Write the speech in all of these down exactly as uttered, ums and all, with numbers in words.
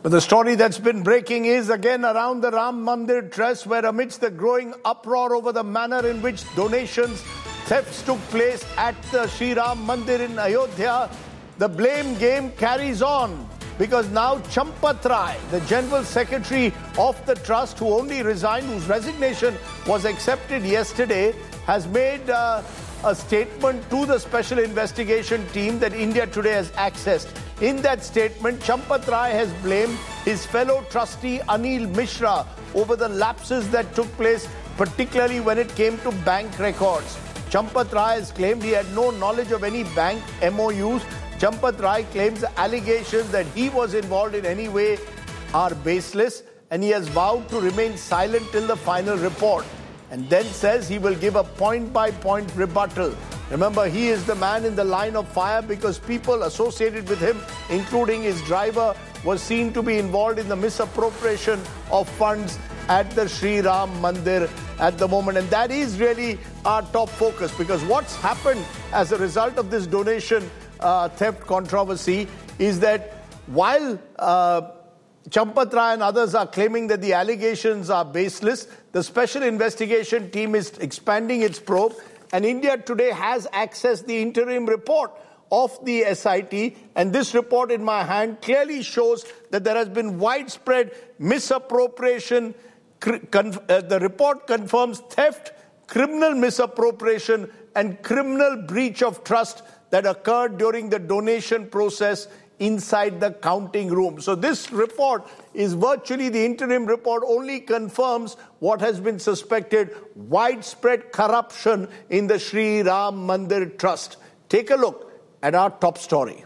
But the story that's been breaking is again around the Ram Mandir Trust, where amidst the growing uproar over the manner in which donations thefts took place at the Sri Ram Mandir in Ayodhya, the blame game carries on. Because now Champath Rai, the General Secretary of the Trust, who only resigned, whose resignation was accepted yesterday, has made uh, a statement to the Special Investigation Team that India Today has accessed. In that statement, Champath Rai has blamed his fellow trustee Anil Mishra over the lapses that took place, particularly when it came to bank records. Champath Rai has claimed he had no knowledge of any bank M O Us. Champath Rai claims the allegations that he was involved in any way are baseless, and he has vowed to remain silent till the final report, and then says he will give a point-by-point rebuttal. Remember, he is the man in the line of fire because people associated with him, including his driver, was seen to be involved in the misappropriation of funds at the Sri Ram Mandir at the moment. And that is really our top focus, because what's happened as a result of this donation uh, theft controversy is that while uh, Champath Rai and others are claiming that the allegations are baseless, the Special Investigation Team is expanding its probe, and India Today has accessed the interim report of the S I T, and this report in my hand clearly shows that there has been widespread misappropriation. Uh, the report confirms theft, criminal misappropriation, and criminal breach of trust that occurred during the donation process inside the counting room. So this report is virtually, the interim report only confirms what has been suspected: widespread corruption in the Sri Ram Mandir Trust. Take a look at our top story.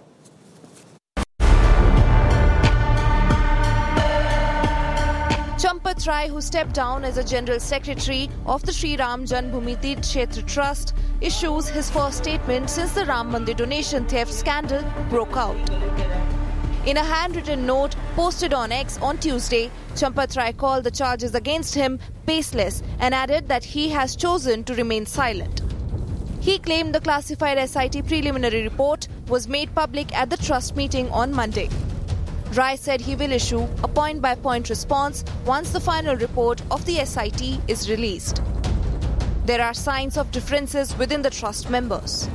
Champath Rai, who stepped down as a General Secretary of the Sri Ram Janmabhoomi Tirth Kshetra Trust, issues his first statement since the Ram Mandir donation theft scandal broke out. In a handwritten note posted on X on Tuesday, Champath Rai called the charges against him baseless and added that he has chosen to remain silent. He claimed the classified S I T preliminary report was made public at the trust meeting on Monday. Rai said he will issue a point-by-point response once the final report of the S I T is released. There are signs of differences within the trust members.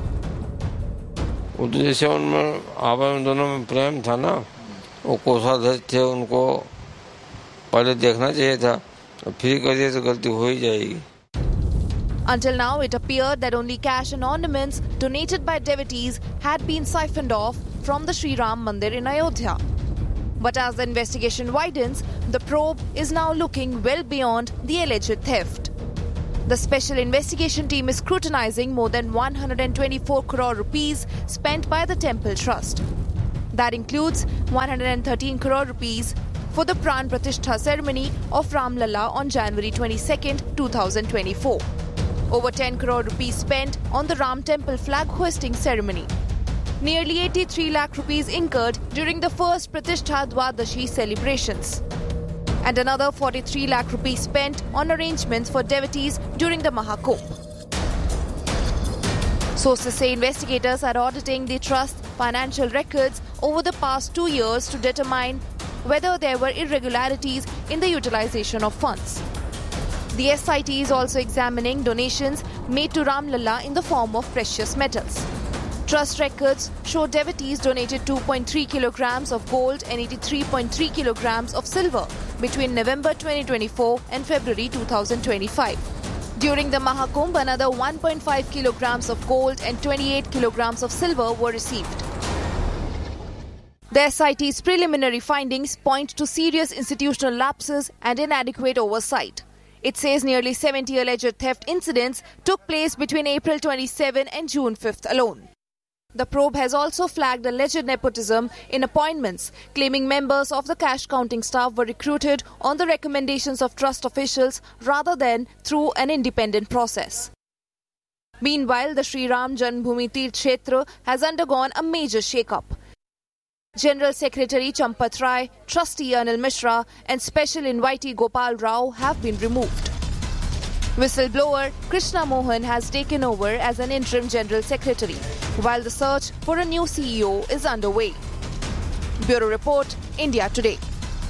जैसे उनमें आवाम दोनों में प्रेम था ना, वो कोषाध्यक्ष थे, उनको पहले देखना चाहिए था, फिर कर दिया तो गलती हो ही जाएगी. Until now, it appeared that only cash and ornaments donated by devotees had been siphoned off from the Sri Ram Mandir in Ayodhya. But as the investigation widens, the probe is now looking well beyond the alleged theft. The Special Investigation Team is scrutinizing more than one hundred twenty-four crore rupees spent by the Temple Trust. That includes one hundred thirteen crore rupees for the Pran Pratishtha ceremony of Ram Lalla on January twenty-second, twenty twenty-four. Over ten crore rupees spent on the Ram Temple flag hoisting ceremony. Nearly eighty-three lakh rupees incurred during the first Pratishtha Dwadashi celebrations. And another forty-three lakh rupees spent on arrangements for devotees during the Mahakumbh. Sources say investigators are auditing the trust's financial records over the past two years to determine whether there were irregularities in the utilization of funds. The S I T is also examining donations made to Ram Lalla in the form of precious metals. Trust records show devotees donated two point three kilograms of gold and eighty-three point three kilograms of silver between November twenty twenty-four and February twenty twenty-five. During the Mahakumbh, another one point five kilograms of gold and twenty-eight kilograms of silver were received. The S I T's preliminary findings point to serious institutional lapses and inadequate oversight. It says nearly seventy alleged theft incidents took place between April twenty-seventh and June fifth alone. The probe has also flagged alleged nepotism in appointments, claiming members of the cash counting staff were recruited on the recommendations of trust officials rather than through an independent process. Meanwhile, the Sri Ram Janmabhoomi Tirth Kshetra has undergone a major shake-up. General Secretary Champath Rai, Trustee Anil Mishra and Special Invitee Gopal Rao have been removed. Whistleblower Krishna Mohan has taken over as an interim General Secretary, while the search for a new C E O is underway. Bureau Report, India Today.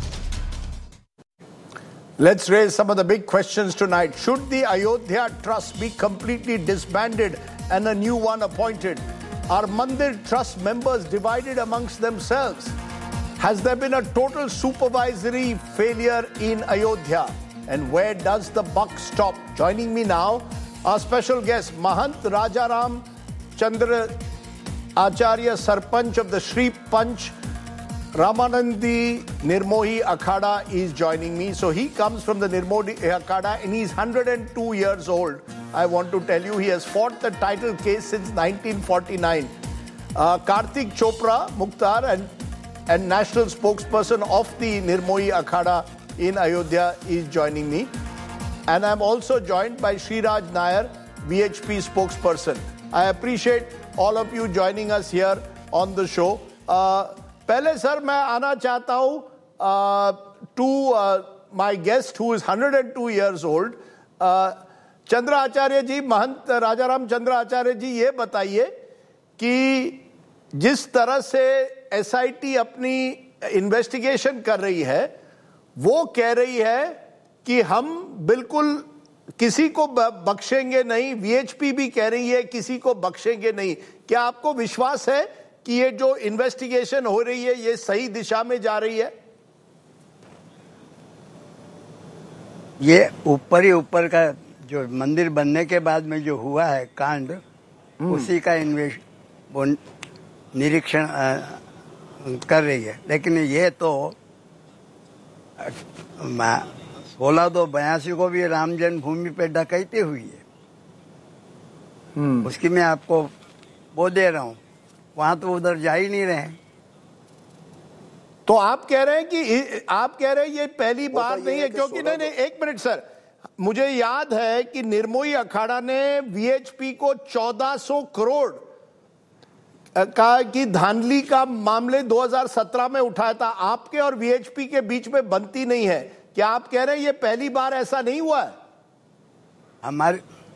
Let's raise some of the big questions tonight. Should the Ayodhya Trust be completely disbanded and a new one appointed? Are Mandir Trust members divided amongst themselves? Has there been a total supervisory failure in Ayodhya? And where does the buck stop? Joining me now, our special guest, Mahant Rajaram Chandra Acharya Sarpanch of the Sri Panch Ramanandi Nirmohi Akhada is joining me. So he comes from the Nirmohi Akhada and he's one hundred two years old. I want to tell you, he has fought the title case since nineteen forty-nine. Uh, Karthik Chopra Mukhtar and, and national spokesperson of the Nirmohi Akhada in Ayodhya is joining me. And I'm also joined by Sriraj Nair, V H P spokesperson. I appreciate all of you joining us here on the show. Uh, पहले sir मैं आना चाहता हूँ to my guest who is one hundred two years old. चंद्र आचार्य जी, महंत राजाराम चंद्र आचार्य जी, ये बताइए कि जिस तरह से एसआईटी अपनी इन्वेस्टिगेशन कर रही है, वो कह रही है कि हम बिल्कुल किसी को बख्शेंगे नहीं, वीएचपी भी कह रही है किसी को बख्शेंगे नहीं. क्या आपको विश्वास है कि ये जो इन्वेस्टिगेशन हो रही है ये सही दिशा में जा रही है? ये ऊपर ही ऊपर का जो मंदिर बनने के बाद में जो हुआ है कांड, उसी का इन्वेस्ट वो निरीक्षण कर रही है. लेकिन ये तो सोलह दो बयासी को भी राम जन्मभूमि पे डकैती हुई है. उसकी मैं आपको वो दे रहा हूँ. वहां तो उधर जा ही नहीं रहे. तो आप कह रहे हैं कि आप कह रहे हैं ये पहली बार नहीं है, क्योंकि नहीं नहीं एक मिनट सर, मुझे याद है कि निर्मोही अखाड़ा ने वीएचपी को चौदह सौ करोड़ का की धांधली का मामले दो हज़ार सत्रह में उठाया था. आपके और वीएचपी के बीच में बनती नहीं है. क्या आप कह रहे हैं ये पहली बार ऐसा नहीं हुआ है? हमारे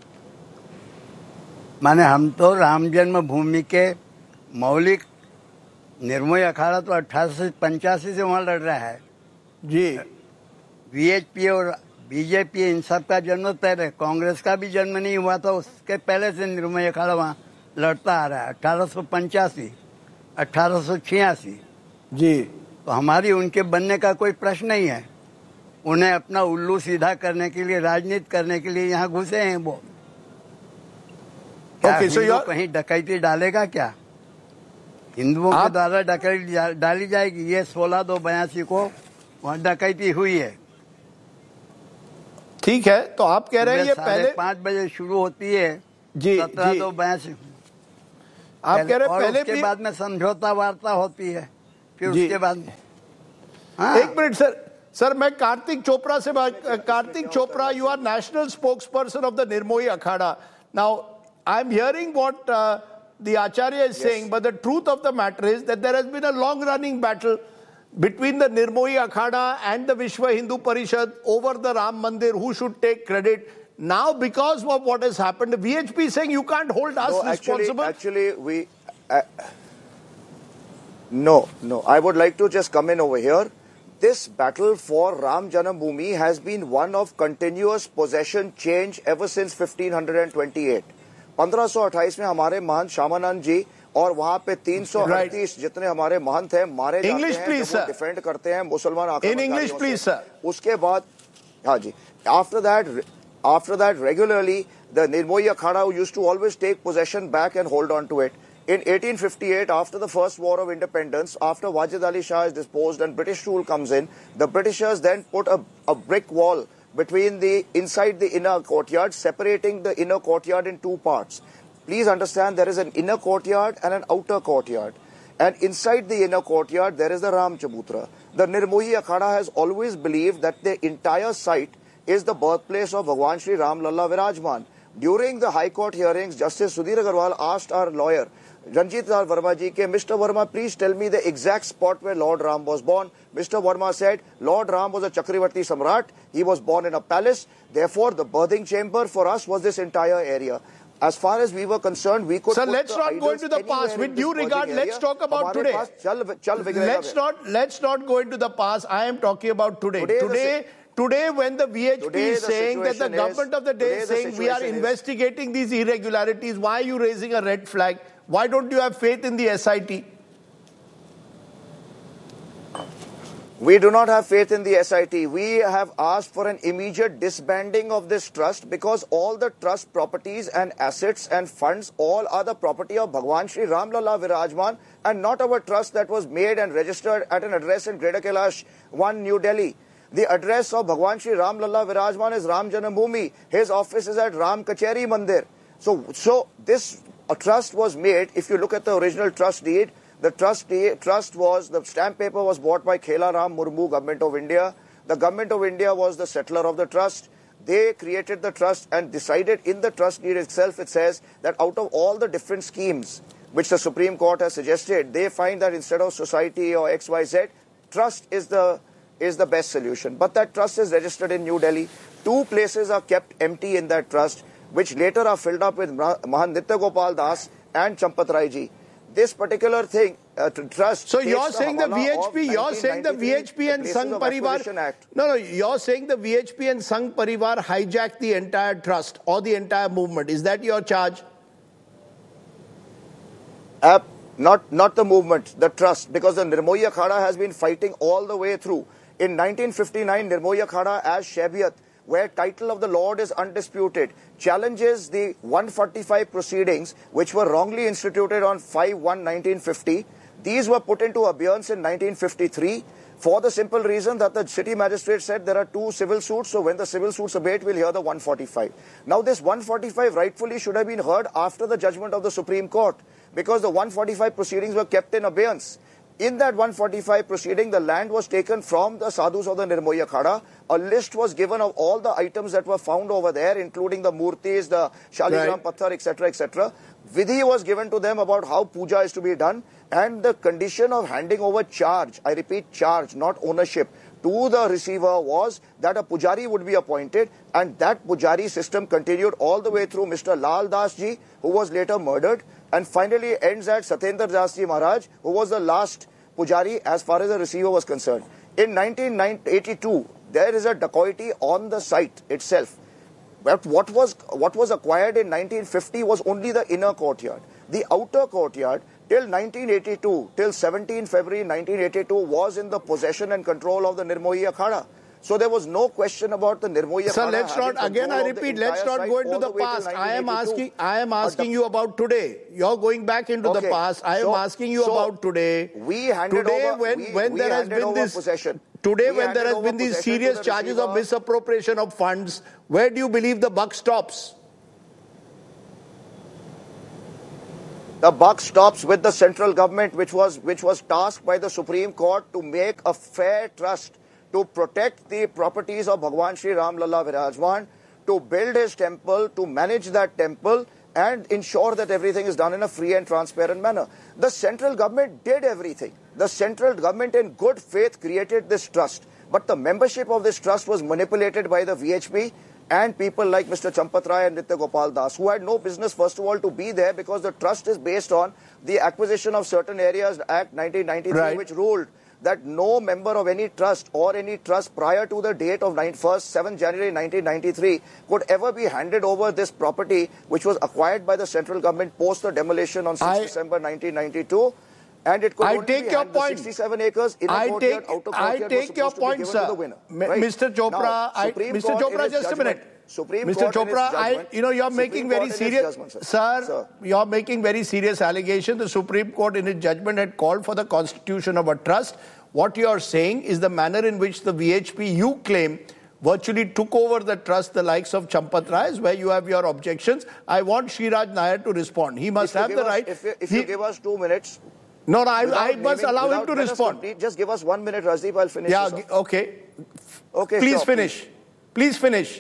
माने हम तो राम जन्मभूमि के मौलिक निर्मोही अखाड़ा तो अठारह सौ पंचासी से वहां लड़ रहा है जी. वीएचपी और बीजेपी इन सब का जन्म पहले, कांग्रेस का भी जन्म नहीं हुआ था, उसके पहले से निर्मोही अखाड़ा वहां लड़ता आ रहा है. अठारह सौ पंचासी अठारह सौ छियासी जी. तो हमारी उनके बनने का कोई प्रश्न नहीं है. उन्हें अपना उल्लू सीधा करने के लिए, राजनीति करने के लिए यहाँ घुसे हैं वो. क्या okay, so हिंदू कहीं डकैती डालेगा? क्या हिंदुओं के द्वारा डकैती डाली जाएगी? ये सोलह दो बयासी को वहाँ डकैती हुई है. ठीक है, तो आप कह रहे हैं ये पहले पाँच बजे शुरू होती है जी. सत्रह दो बयासी आप कह रहे हैं पहले के बाद में समझौता वार्ता होती है, फिर जी. उसके बाद हाँ. एक मिनट सर, सर मैं कार्तिक चोपड़ा से बात. Kartik Chopra, you are national spokesperson of the Nirmohi Akhara. Now I am hearing what the Acharya is yes. saying, but the truth of the matter is that there has been a long running battle between the Nirmohi Akhada and the Vishwa Hindu Parishad over the Ram Mandir, who should take credit. Now, because of what has happened, the V H P is saying you can't hold us no, responsible. Actually, actually we... Uh, no, no. I would like to just come in over here. This battle for Ram Janambhoomi has been one of continuous possession change ever since fifteen twenty-eight. पंद्रह सौ अट्ठाईस में हमारे महंत श्यामानंद जी और वहाँ पे तीन सौ अड़तीस जितने हमारे महंत हैं मारे जाते हैं, जो डिफेंड करते हैं मुसलमान आक्रमणकारियों से. उसके बाद हाँ जी, after that after that regularly the Nirmohi Akhara used to always take possession back and hold on to it. In eighteen fifty-eight, after the first war of independence, after Wajid Ali Shah is disposed and British rule comes in, the Britishers then put a, a brick wall between the inside the inner courtyard, separating the inner courtyard in two parts. Please understand, there is an inner courtyard and an outer courtyard, and inside the inner courtyard there is the Ram Chabutra. The Nirmohi Akhada has always believed that the entire site is the birthplace of Bhagwan Shri Ram Lalla Virajman. During the High Court hearings, Justice Sudhir Agarwal asked our lawyer Ranjit Lal Verma ji, ke Mister Verma, please tell me the exact spot where Lord Ram was born. Mister Verma said, Lord Ram was a Chakravarti Samrat. He was born in a palace. Therefore, the birthing chamber for us was this entire area. As far as we were concerned, we could. Sir, let's not go into the past. With due regard, let's talk about today. Let's not. Let's not go into the past. I am talking about today. Today, today, Today, when the V H P Today is the saying that the situation government is- of the day today is the saying we are situation is- investigating these irregularities, why are you raising a red flag? Why don't you have faith in the S I T? We do not have faith in the S I T. We have asked for an immediate disbanding of this trust because all the trust properties and assets and funds all are the property of Bhagwan Shri Ram Lalla Virajman and not our trust that was made and registered at an address in Greater Kailash one, New Delhi. The address of Bhagwan Shri Ram Lalla Virajman is Ram Janambhoomi. His office is at Ram Kacheri Mandir. So, so this a trust was made. If you look at the original trust deed, the trust, trust was, the stamp paper was bought by Khela Ram Murmu, Government of India. The Government of India was the settler of the trust. They created the trust and decided in the trust deed itself, it says that out of all the different schemes which the Supreme Court has suggested, they find that instead of society or X Y Z, trust is the, is the best solution. But that trust is registered in New Delhi. Two places are kept empty in that trust, which later are filled up with Mahan Nitya Gopal Das and Champat Rai ji. This particular thing, uh, to trust. So you're saying the V H P, you're saying the V H P and Sangh Parivar. No, no, you're saying the V H P and Sangh Parivar hijacked the entire trust or the entire movement. Is that your charge? Uh, not, not the movement, the trust, because the Nirmohi Akhada has been fighting all the way through. In nineteen fifty-nine, Nirmohi Akhada as Shaibiyat, where title of the Lord is undisputed, challenges the one forty-five proceedings which were wrongly instituted on five one nineteen fifty. These were put into abeyance in nineteen fifty-three for the simple reason that the city magistrate said there are two civil suits, so when the civil suits abate, we'll hear the one forty-five. Now this one forty-five rightfully should have been heard after the judgment of the Supreme Court because the one forty-five proceedings were kept in abeyance. In that one forty-five proceeding, the land was taken from the sadhus of the Nirmohi Akhada. A list was given of all the items that were found over there, including the murtis, the shaligram Right. patthar, et cetera, et cetera. Vidhi was given to them about how puja is to be done, and the condition of handing over charge, I repeat charge, not ownership, to the receiver was that a pujari would be appointed, and that pujari system continued all the way through Mister Lal Das ji, who was later murdered, and finally ends at Satyendra Das ji Maharaj, who was the last pujari as far as the receiver was concerned. In nineteen eighty-two, there is a dacoity on the site itself. But what was, what was acquired in nineteen fifty was only the inner courtyard. The outer courtyard, till nineteen eighty-two, till seventeenth February nineteen eighty-two, was in the possession and control of the Nirmohi Akhada. So there was no question about the Nirmohi Akhada. Sir, let's not, again I repeat, let's not go into the past. I am asking, I am asking you about today. You're going back into Okay, the past. I am so- asking you so about today. we handed today over- when, we- when we there has handed been over this, possession. today We when there handed has over been these possession to serious the charges of receiver. misappropriation of funds, where do you believe the buck stops? The buck stops with the central government, which was which was tasked by the Supreme Court to make a fair trust, to protect the properties of Bhagwan Shri Ram Lalla Virajman, to build his temple, to manage that temple, and ensure that everything is done in a free and transparent manner. The central government did everything. The central government in good faith created this trust. But the membership of this trust was manipulated by the V H P and people like Mister Champat Rai and Nitya Gopal Das, who had no business, first of all, to be there because the trust is based on the Acquisition of Certain Areas Act nineteen ninety-three, Right. which ruled that no member of any trust or any trust prior to the date of seventh January nineteen ninety-three could ever be handed over this property, which was acquired by the central government post the demolition on I- sixth December nineteen ninety-two. And it could I only take be your handed, the point. sixty-seven acres, inner I courtyard, take, outer I courtyard was take your supposed to be point, given sir. to the winner. M- Right? Mister Chopra, Now, I, Supreme Mister Court in Chopra, its just a judgment- minute. Supreme Mister Court in its Chopra, I, judgment- you know, you're Supreme making Court very in its serious, judgment, sir. sir, Sir. you're making very serious allegations. The Supreme Court in its judgment had called for the constitution of a trust. What you are saying is the manner in which the V H P, you claim, virtually took over the trust, the likes of Champat Rai, where you have your objections. I want Sriraj Nair to respond. He must If you have give the us- right. If you, if He- you give us two minutes, no, no, I, without I must naming- allow him without- to let us respond. complete- Just give us one minute, Rajdeep. I'll finish. Yeah, this g- off. okay. Okay, Please sure, finish. Please finish.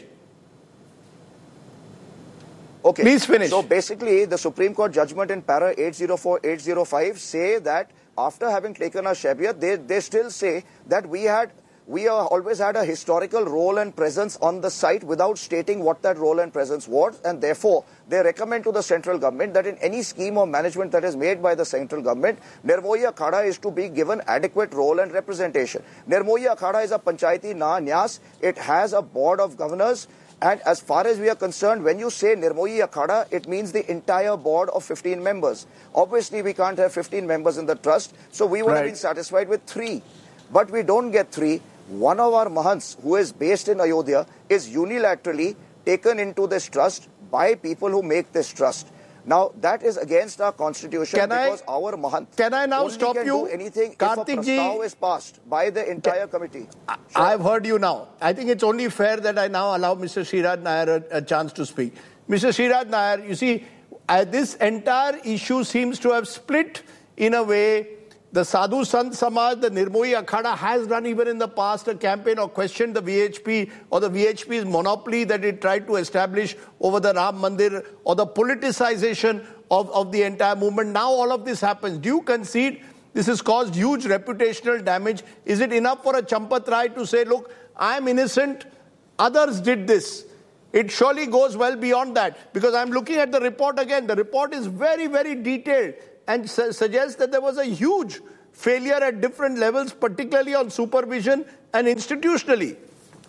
Okay. Please finish. So basically, the Supreme Court judgment in para eight oh four eight oh five say that after having taken a Shaibiyat, they, they still say that we had we have always had a historical role and presence on the site without stating what that role and presence was, and therefore they recommend to the central government that in any scheme of management that is made by the central government, Nirmohi Akhada is to be given adequate role and representation. Nirmohi Akhada is a panchayati na nyas. It has a board of governors. And as far as we are concerned, when you say Nirmohi Akhada, it means the entire board of fifteen members. Obviously, we can't have fifteen members in the trust, so we would right. have been satisfied with three. But we don't get three. One of our Mahants, who is based in Ayodhya, is unilaterally taken into this trust by people who make this trust. Now, that is against our constitution can because I, our Mahant can I now only stop can you? do anything Kartik if a prastav is passed by the entire committee. I, sure. I've heard you now. I think it's only fair that I now allow Mister Sriraj Nair a, a chance to speak. Mister Sriraj Nair, you see, uh, this entire issue seems to have split in a way. The Sadhu Sant Samaj, the Nirmohi Akhada has run even in the past a campaign or questioned the V H P or the V H P's monopoly that it tried to establish over the Ram Mandir or the politicization of, of the entire movement. Now all of this happens. Do you concede this has caused huge reputational damage? Is it enough for a Champat Rai to say, look, I'm innocent, others did this? It surely goes well beyond that, because I'm looking at the report again. The report is very, very detailed and su- suggests that there was a huge failure at different levels, particularly on supervision and institutionally.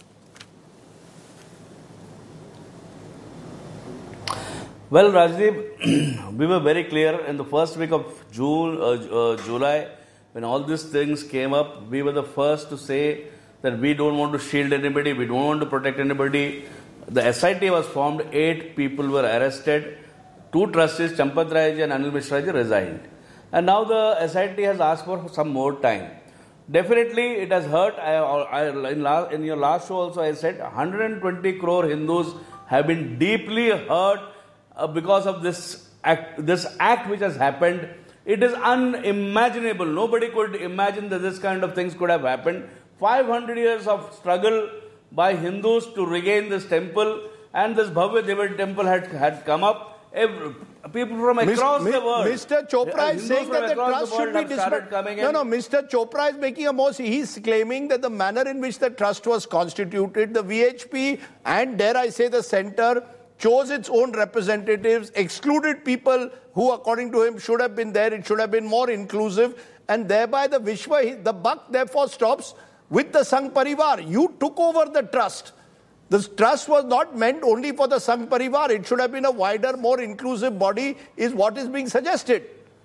Well, Rajdeep, we were very clear in the first week of June, uh, uh, July, when all these things came up. We were the first to say that we don't want to shield anybody, we don't want to protect anybody. The S I T was formed, eight people were arrested, two trustees, Champat Rai and Anil Mishra ji, resigned. And now the S I T has asked for some more time. Definitely it has hurt. I, I, in, la, in your last show also I said one hundred twenty crore Hindus have been deeply hurt uh, because of this act, this act which has happened. It is unimaginable. Nobody could imagine that this kind of things could have happened. five hundred years of struggle by Hindus to regain this temple, and this Bhavya Devi temple had, had come up. Every, people from across Mis- the world. Mister Chopra is Hindus saying that the trust the should be disbanded. No, no, Mister Chopra is making a most, he's claiming that the manner in which the trust was constituted, the V H P and dare I say the centre chose its own representatives, excluded people who according to him should have been there, it should have been more inclusive, and thereby the Vishwa, the buck therefore stops with the Sangh Parivar. You took over the trust. This trust was not meant only for the Sangh Parivar. It should have been a wider, more inclusive body, is what is being suggested.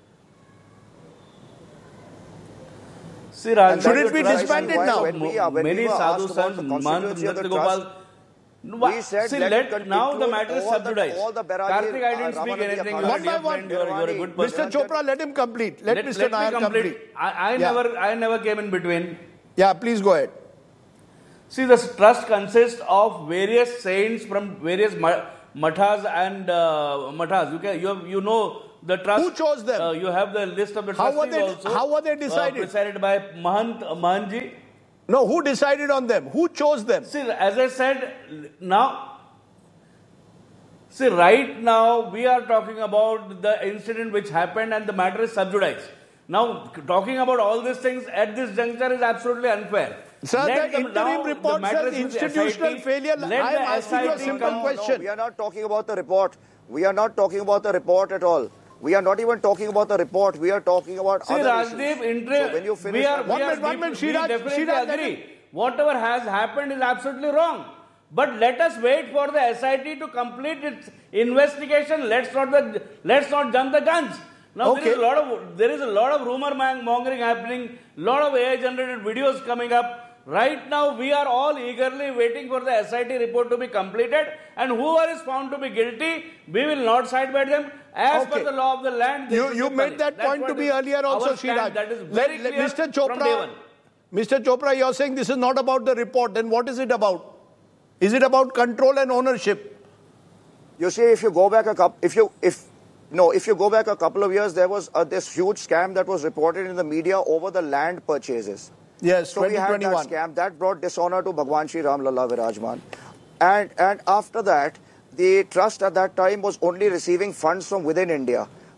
See, Raj, should it be disbanded now? When we, uh, when Many we were sadhu asked about sons, the constituency of the trust, we said see, let let, it now the include matter is all the- subsidized. all the Bairagi, Karthik, I didn't uh, speak Ramanandi anything. Akhada. You are One by dear one. friend, you are, you are a good Mister person. Chopra, let him complete. Let, Let, Mister let Nair me complete. complete. I, I, Yeah. never, I never came in between. Yeah, please go ahead. See, this trust consists of various saints from various ma- mathas and uh, mathas. You can, you, have, you know the trust. Who chose them? Uh, you have the list of the How were trustees they- also. how were they decided? Uh, decided by Mahant Mahanji. No, who decided on them? Who chose them? See, as I said, now, see, right now we are talking about the incident which happened and the matter is subjudice. Now, talking about all these things at this juncture is absolutely unfair. Sir, Let the them- interim now the report matter says is with the institutional S I T. failure. Let I am the asking you a S I T simple come- question. No, we are not talking about the report. We are not talking about the report at all. We are not even talking about the report. We are talking about See, other Rajdeep, issues. inter- So when you finish we are, that- we One are minute, one deep- minute, we Sriraj, definitely Sriraj, let agree. him- Whatever has happened is absolutely wrong. But let us wait for the S I T to complete its investigation. Let's not the, let's not jump the guns. Now there is Okay. a lot of there is a lot of rumor mongering happening. Lot of A I generated videos coming up. Right now we are all eagerly waiting for the S I T report to be completed, and whoever is found to be guilty, we will not side by them. As Okay. per the law of the land, they You, should you be made punished. that That's point what to be is earlier also, our stand. Sriraj. That is Let- very let- clear Mister from day Chopra, one. Mister Chopra, you're saying this is not about the report. Then what is it about? Is it about control and ownership? You see, if you go back a couple, if you, if, no, if you go back a couple of years, there was uh, this huge scam that was reported in the media over the land purchases. Yes, So we had that twenty twenty-one. scam that brought dishonor to Bhagwan Shri Ram Lalla Virajman. And, and after that, the trust at that time was only receiving funds from within India.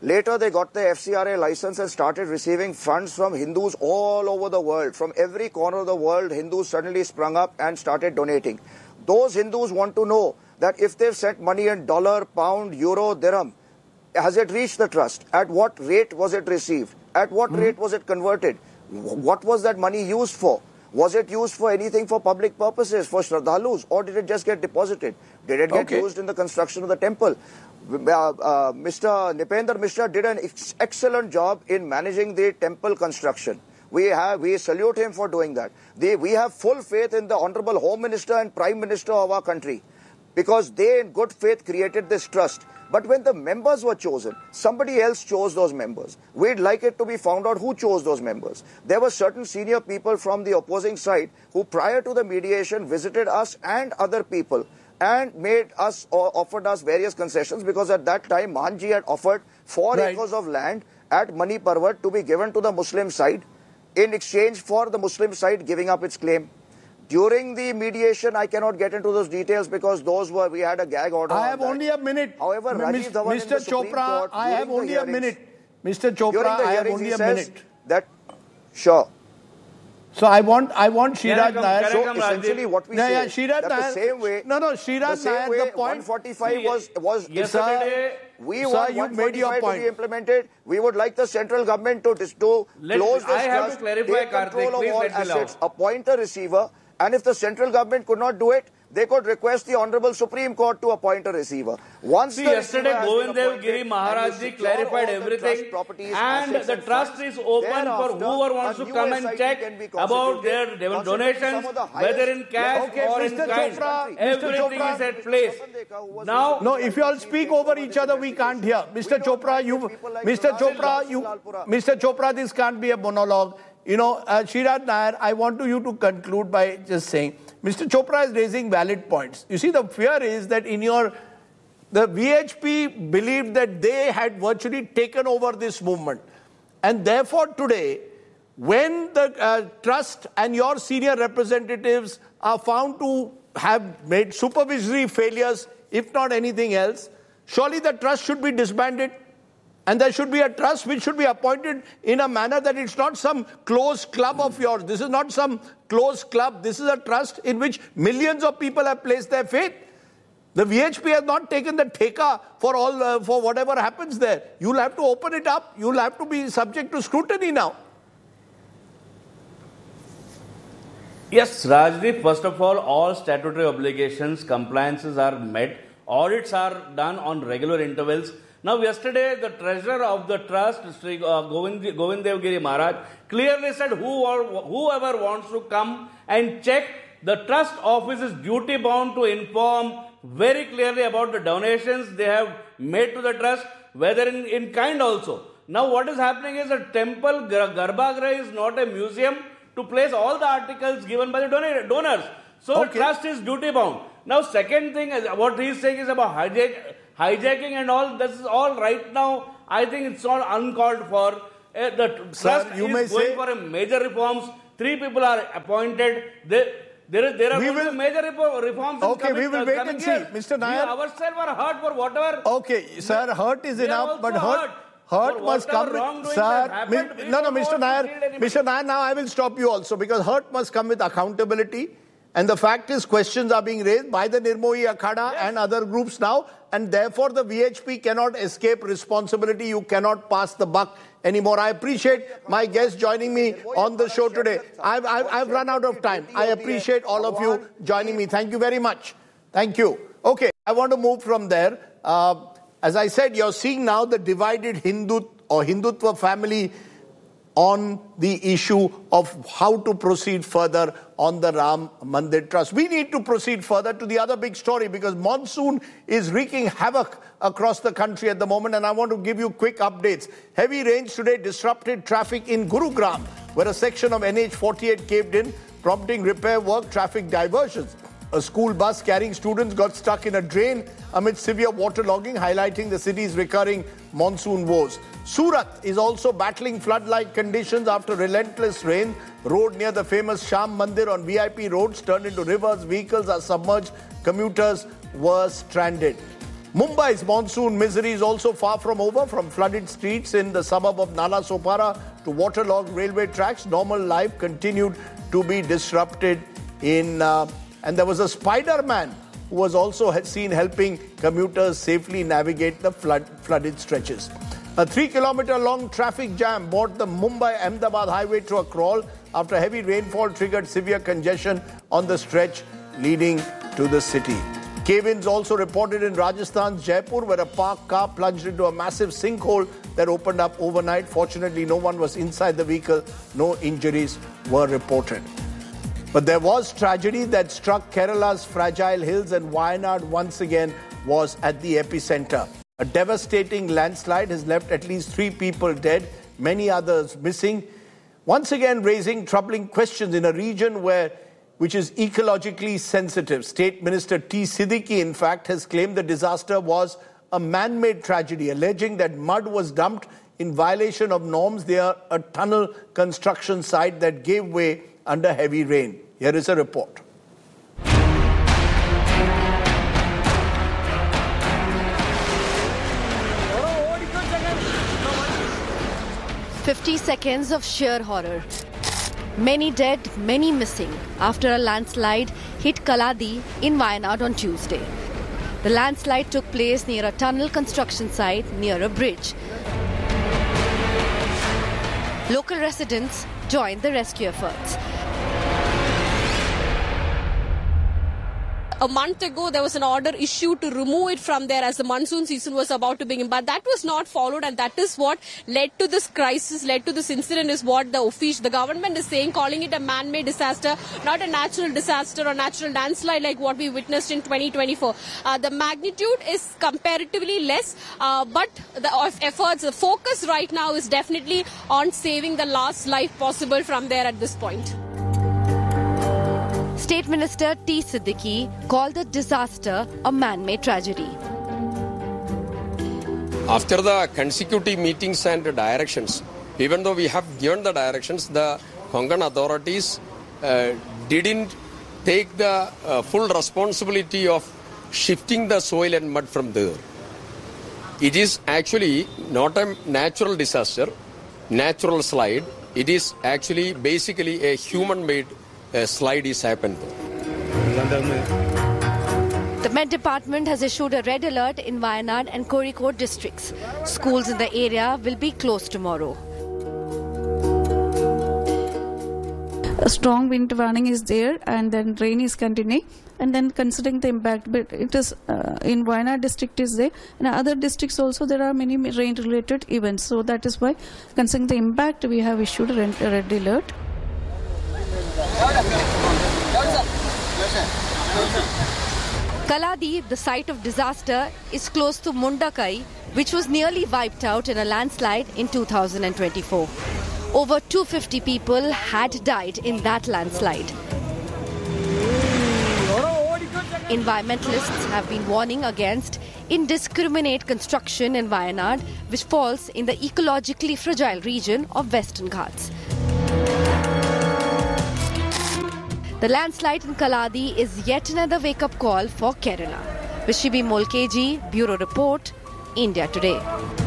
Later, they got the F C R A license and started receiving funds from Hindus all over the world. From every corner of the world, Hindus suddenly sprung up and started donating. Those Hindus want to know that if they've sent money in dollar, pound, euro, dirham, has it reached the trust? At what rate was it received? At what mm-hmm. rate was it converted? What was that money used for? Was it used for anything for public purposes, for Shraddhalus, or did it just get deposited? Did it get okay. used in the construction of the temple? Uh, uh, Mister Nipender Mishra did an ex excellent job in managing the temple construction. We have, we salute him for doing that. They, we have full faith in the Honorable Home Minister and Prime Minister of our country, because they in good faith created this trust. But when the members were chosen, somebody else chose those members. We'd like it to be found out who chose those members. There were certain senior people from the opposing side who prior to the mediation visited us and other people and made us or offered us various concessions, because at that time Mahanji had offered four right. acres of land at Mani Parvat to be given to the Muslim side in exchange for the Muslim side giving up its claim. During the mediation, I cannot get into those details because those were, we had a gag order. I have on only that. a minute. However, Rajiv Dhawan Mister Chopra, Court, I have only a minute. Mister Chopra, I have only a minute. That, sure. So I want, I want Sriraj Nair. So essentially, what we no, say yeah, is Sriraj that Nair, the same way. No, no, Sriraj the Nair. Way The point. one forty-five was was yesterday. We sir, want you one made your forty-five point. to be implemented. We would like the central government to, to Let, close this I have trust, to clarify, take control Karthik, of all assets, appoint a receiver, and if the central government could not do it, they could request the Honorable Supreme Court to appoint a receiver. Once See, the yesterday Govind Dev Giri Maharaj ji clarified everything, the and the trust is open for whoever wants to come and check about their donations, whether in cash okay, or Mister in kind. Chopra, Everything Mister is at place. Now, no, if you all speak over each other, we can't hear. Mister Chopra, you, Mister Chopra, you, Mister Chopra, this can't be a monologue. You know, uh, Sriraj Nair, I want you to conclude by just saying, Mister Chopra is raising valid points. You see, the fear is that in your, the V H P believed that they had virtually taken over this movement. And therefore today, when the uh, trust and your senior representatives are found to have made supervisory failures, if not anything else, surely the trust should be disbanded. And there should be a trust which should be appointed in a manner that it's not some closed club of yours. This is not some closed club. This is a trust in which millions of people have placed their faith. The V H P has not taken the theka for all uh, for whatever happens there. You'll have to open it up. You'll have to be subject to scrutiny now. Yes, Rajdeep, first of all, all statutory obligations, compliances are met. Audits are done on regular intervals. Now, yesterday, the treasurer of the trust, Sri uh, Govind, Govind Dev Giri Maharaj, clearly said who or, whoever wants to come and check, the trust office is duty bound to inform very clearly about the donations they have made to the trust, whether in, in kind also. Now, what is happening is a temple, Garbhagriha is not a museum to place all the articles given by the donor, donors. So, okay. The trust is duty bound. Now, second thing, is what he is saying is about hijack. Hijacking and all, this is all right now, I think it's all uncalled for. Uh, the Sir, trust you is may going say, for a major reforms. Three people are appointed. They, there, is, there are we will, major reforms. Okay, we will wait and see. Mister Nair. We ourselves are hurt for whatever. Okay, sir, hurt is enough, but hurt, hurt, hurt must come with, sir, happened, no, no, Mister Nair, Mister Nair, now I will stop you also, because hurt must come with accountability. And the fact is, questions are being raised by the Nirmohi Akhada yes. and other groups now, and therefore the V H P cannot escape responsibility. You cannot pass the buck anymore. I appreciate my guests joining me on the show today. I've, I've, I've run out of time. I appreciate all of you joining me. Thank you very much. Thank you. Okay, I want to move from there. Uh, as I said, you're seeing now the divided Hindu or Hindutva family on the issue of how to proceed further on the Ram Mandir Trust. We need to proceed further to the other big story, because monsoon is wreaking havoc across the country at the moment, and I want to give you quick updates. Heavy rains today disrupted traffic in Gurugram, where a section of N H forty-eight caved in, prompting repair work, traffic diversions. A school bus carrying students got stuck in a drain amid severe waterlogging, highlighting the city's recurring monsoon woes. Surat is also battling flood-like conditions after relentless rain. Road near the famous Sham Mandir on V I P roads turned into rivers. Vehicles are submerged. Commuters were stranded. Mumbai's monsoon misery is also far from over. From flooded streets in the suburb of Nalasopara to waterlogged railway tracks, normal life continued to be disrupted in... Uh, and there was a Spider-Man who was also seen helping commuters safely navigate the flood, flooded stretches. A three-kilometer-long traffic jam brought the Mumbai-Ahmedabad highway to a crawl after heavy rainfall triggered severe congestion on the stretch leading to the city. Cave-ins also reported in Rajasthan's Jaipur, where a parked car plunged into a massive sinkhole that opened up overnight. Fortunately, no one was inside the vehicle. No injuries were reported. But there was tragedy that struck Kerala's fragile hills, and Wayanad once again was at the epicenter. A devastating landslide has left at least three people dead, many others missing, once again raising troubling questions in a region where which is ecologically sensitive. State Minister T. Siddiqui, in fact, has claimed the disaster was a man-made tragedy, alleging that mud was dumped in violation of norms near a tunnel construction site that gave way under heavy rain. Here is a report. fifty seconds of sheer horror. Many dead, many missing after a landslide hit Kaladi in Wayanad on Tuesday. The landslide took place near a tunnel construction site near a bridge. Local residents joined the rescue efforts. A month ago, there was an order issued to remove it from there as the monsoon season was about to begin. But that was not followed, and that is what led to this crisis, led to this incident, is what the official, the government is saying, calling it a man-made disaster, not a natural disaster or natural landslide like what we witnessed in twenty twenty-four. Uh, the magnitude is comparatively less, uh, but the efforts, the focus right now is definitely on saving the last life possible from there at this point. State Minister T. Siddiqui called the disaster a man-made tragedy. After the consecutive meetings and directions, even though we have given the directions, the Konkan authorities uh, didn't take the uh, full responsibility of shifting the soil and mud from there. It is actually not a natural disaster, natural slide. It is actually basically a human-made A slide is happened. The Met Department has issued a red alert in Wayanad and Kozhikode districts. Schools in the area will be closed tomorrow. A strong wind warning is there, and then rain is continuing. And then considering the impact, but it is uh, in Wayanad district is there, and other districts also there are many rain-related events. So that is why, considering the impact, we have issued a red, a red alert. Kaladi, the site of disaster, is close to Mundakai, which was nearly wiped out in a landslide in two thousand twenty-four. Over two hundred fifty people had died in that landslide. Environmentalists have been warning against indiscriminate construction in Wayanad, which falls in the ecologically fragile region of Western Ghats. The landslide in Kaladi is yet another wake-up call for Kerala. Vishibi Molkeji, Bureau Report, India Today.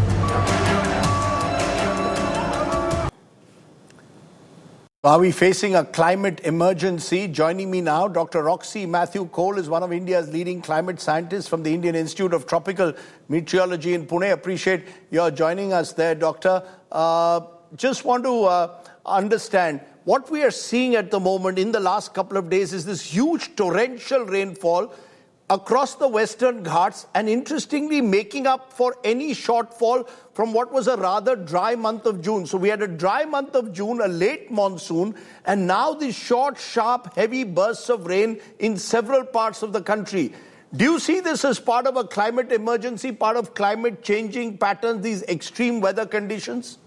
Are we facing a climate emergency? Joining me now, Doctor Roxy Matthew Cole is one of India's leading climate scientists from the Indian Institute of Tropical Meteorology in Pune. Appreciate your joining us there, Doctor. Uh, just want to uh, understand, what we are seeing at the moment in the last couple of days is this huge torrential rainfall across the Western Ghats, and interestingly making up for any shortfall from what was a rather dry month of June. So we had a dry month of June, a late monsoon, and now these short, sharp, heavy bursts of rain in several parts of the country. Do you see this as part of a climate emergency, part of climate changing patterns, these extreme weather conditions?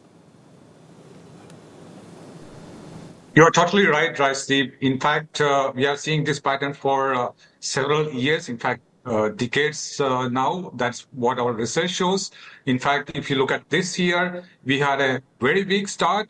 You're totally right, Rajiv. In fact, uh, we are seeing this pattern for uh, several years, in fact, uh, decades uh, now. That's what our research shows. In fact, if you look at this year, we had a very weak start.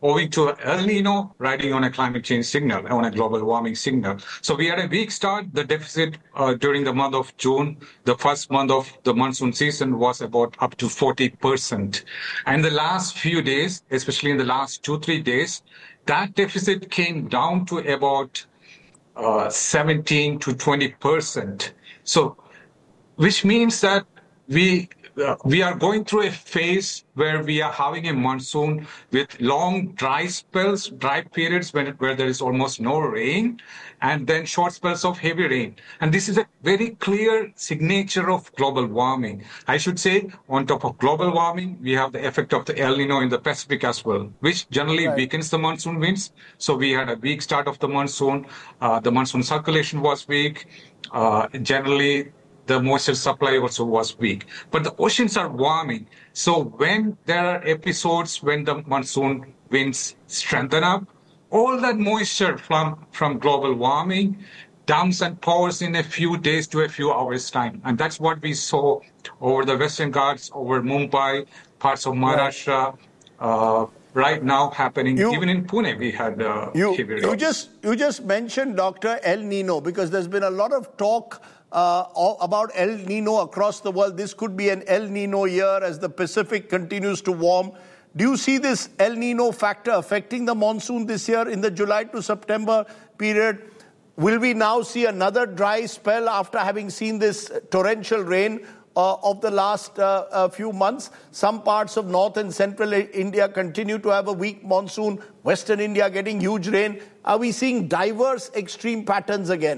owing to El Nino riding on a climate change signal, on a global warming signal. So we had a weak start. The deficit uh, during the month of June, the first month of the monsoon season, was about up to forty percent. And the last few days, especially in the last two, three days, that deficit came down to about uh, seventeen to twenty percent. So, which means that we uh, we are going through a phase where we are having a monsoon with long dry spells, dry periods when, where there is almost no rain, and then short spells of heavy rain. And this is a very clear signature of global warming. I should say, on top of global warming, we have the effect of the El Nino in the Pacific as well, which generally right. weakens the monsoon winds. So we had a weak start of the monsoon. Uh, the monsoon circulation was weak. Uh, generally, the moisture supply also was weak. But the oceans are warming. So when there are episodes when the monsoon winds strengthen up, all that moisture from, from global warming dumps and pours in a few days to a few hours time. And that's what we saw over the Western Ghats, over Mumbai, parts of Maharashtra, uh, right now happening. You, even in Pune, we had uh, you, heavy you just You just mentioned, Doctor, El Nino, because there's been a lot of talk uh, about El Nino across the world. This could be an El Nino year as the Pacific continues to warm. Do you see this El Nino factor affecting the monsoon this year in the July to September period? Will we now see another dry spell after having seen this torrential rain uh, of the last uh, uh, few months? Some parts of north and central India continue to have a weak monsoon. Western India getting huge rain. Are we seeing diverse extreme patterns again?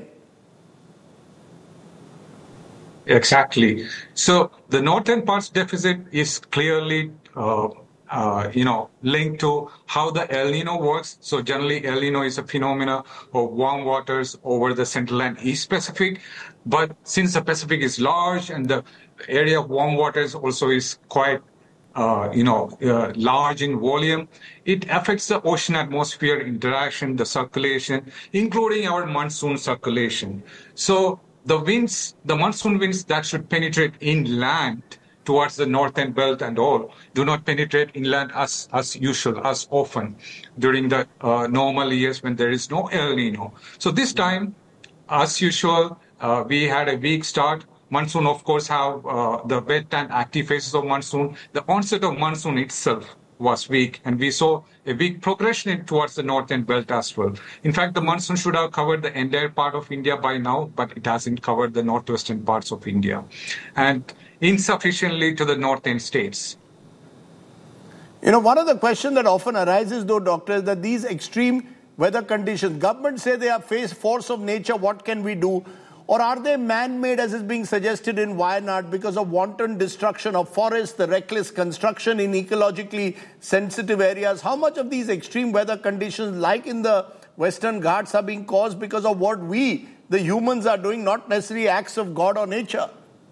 Exactly. So the northern parts deficit is clearly uh, Uh, you know, linked to how the El Nino works. So generally, El Nino is a phenomena of warm waters over the Central and East Pacific. But since the Pacific is large and the area of warm waters also is quite, uh, you know, uh, large in volume, it affects the ocean atmosphere interaction, the circulation, including our monsoon circulation. So the winds, the monsoon winds that should penetrate inland towards the northern belt and all, do not penetrate inland as, as usual, as often during the uh, normal years when there is no El Nino. So this time, as usual, uh, we had a weak start. Monsoon, of course, have uh, the wet and active phases of monsoon. The onset of monsoon itself was weak, and we saw a weak progression towards the northern belt as well. In fact, the monsoon should have covered the entire part of India by now, but it hasn't covered the northwestern parts of India, and insufficiently to the northern states. You know, one of the questions that often arises, though, Doctor, is that these extreme weather conditions, governments say they are face force of nature, what can we do? Or are they man-made, as is being suggested in Wayanad, because of wanton destruction of forests, the reckless construction in ecologically sensitive areas? How much of these extreme weather conditions, like in the Western Ghats, are being caused because of what we, the humans, are doing, not necessarily acts of God or nature?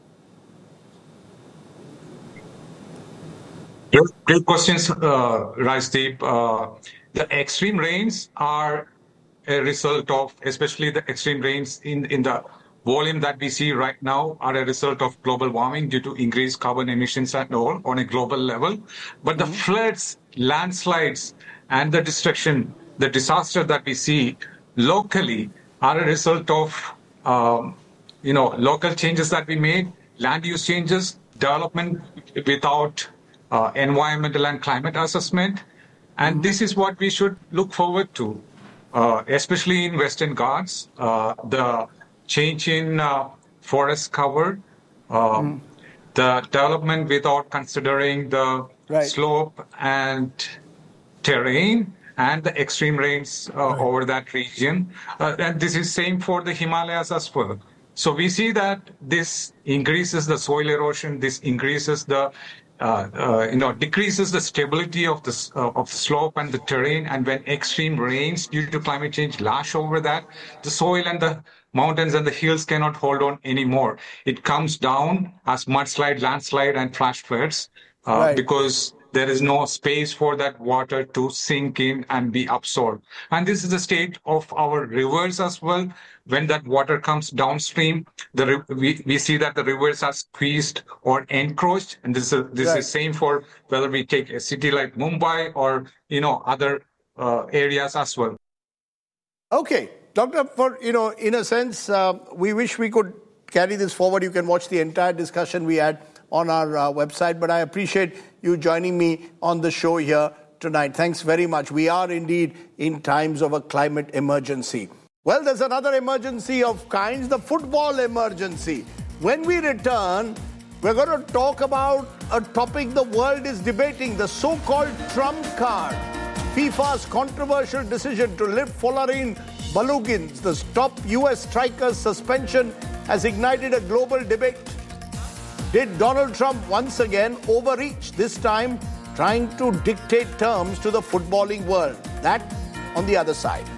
Great questions, uh, Rajdeep. Uh, the extreme rains are a result of, especially the extreme rains in, in the volume that we see right now, are a result of global warming due to increased carbon emissions and all on a global level. But the mm-hmm. floods, landslides, and the destruction, the disaster that we see locally are a result of, um, you know, local changes that we made, land use changes, development without Uh, environmental and climate assessment. And mm-hmm. this is what we should look forward to, uh, especially in Western Ghats, uh, the change in uh, forest cover, uh, mm-hmm. the development without considering the right. slope and terrain, and the extreme rains uh, right. over that region. Uh, and this is same for the Himalayas as well. So we see that this increases the soil erosion, this increases the Uh, uh, you know, decreases the stability of the uh, of the slope and the terrain. And when extreme rains due to climate change lash over that, the soil and the mountains and the hills cannot hold on anymore. It comes down as mudslide, landslide, and flash floods uh, right. because there is no space for that water to sink in and be absorbed. And this is the state of our rivers as well. When that water comes downstream, the we, we see that the rivers are squeezed or encroached. And this is this right. is same for whether we take a city like Mumbai or, you know, other uh, areas as well. Okay, Doctor, for, you know, in a sense, uh, we wish we could carry this forward. You can watch the entire discussion we had on our uh, website, but I appreciate you joining me on the show here tonight. Thanks very much. We are indeed in times of a climate emergency. Well, there's another emergency of kinds, the football emergency. When we return, we're going to talk about a topic the world is debating, the so-called Trump card. FIFA's controversial decision to lift Folarin Balogun's, the top U S striker's suspension, has ignited a global debate. Did Donald Trump once again overreach, this time trying to dictate terms to the footballing world? That on the other side.